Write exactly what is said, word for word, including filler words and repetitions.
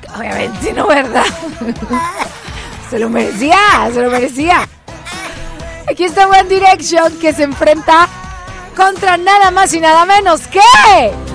Obviamente no, ¿verdad? Se lo merecía, se lo merecía. Aquí está One Direction, que se enfrenta contra nada más y nada menos que